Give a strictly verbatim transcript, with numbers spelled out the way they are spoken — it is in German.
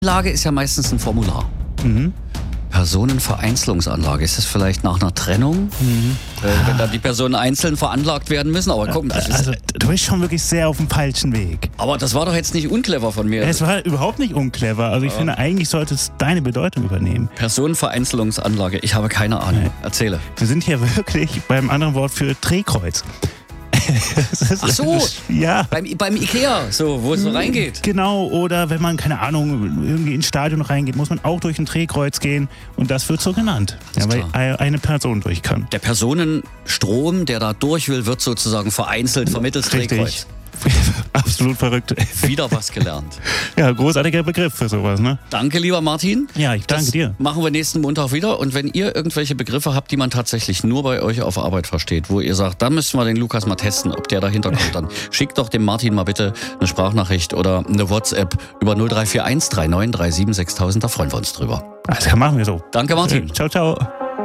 Lage ist ja meistens ein Formular. Mhm. Personenvereinzelungsanlage, ist das vielleicht nach einer Trennung? Mhm. Äh, wenn dann die Personen einzeln veranlagt werden müssen, aber guck, das ist, Also, du bist schon wirklich sehr auf dem falschen Weg. aber das war doch jetzt nicht unclever von mir. Es war überhaupt nicht unclever. Also ich Ja. finde, eigentlich sollte es deine Bedeutung übernehmen. Personenvereinzelungsanlage, ich habe keine Ahnung. Nee. Erzähle. Wir sind hier wirklich beim anderen Wort für Drehkreuz. Das ist- Ach so. Ja. Beim, beim Ikea, so, wo es so reingeht. Genau, oder wenn man, keine Ahnung, irgendwie ins Stadion reingeht, muss man auch durch ein Drehkreuz gehen und das wird so genannt, ja, Ist weil klar. eine Person durch kann. Der Personenstrom, der da durch will, wird sozusagen vereinzelt vermittels Drehkreuz. Richtig. Absolut verrückt. Wieder was gelernt. Ja, großartiger Begriff für sowas, ne? Danke, lieber Martin. Ja, ich danke Das dir. machen wir nächsten Montag wieder. Und wenn ihr irgendwelche Begriffe habt, die man tatsächlich nur bei euch auf Arbeit versteht, wo ihr sagt, da müssen wir den Lukas mal testen, ob der dahinter kommt, dann schickt doch dem Martin mal bitte eine Sprachnachricht oder eine WhatsApp über null drei vier eins drei neun drei sieben sechstausend. Da freuen wir uns drüber. Also machen wir so. Danke, Martin. Ciao, ciao.